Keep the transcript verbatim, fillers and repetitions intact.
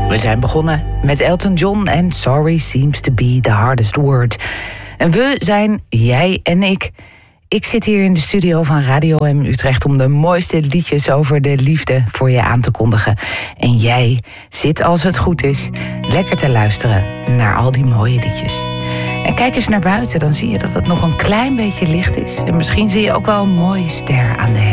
We zijn begonnen met Elton John en Sorry Seems to be the hardest word. En we zijn jij en ik. Ik zit hier in de studio van Radio M Utrecht om de mooiste liedjes over de liefde voor je aan te kondigen. En jij zit, als het goed is, lekker te luisteren naar al die mooie liedjes. En kijk eens naar buiten, dan zie je dat het nog een klein beetje licht is. En misschien zie je ook wel een mooie ster aan de hemel.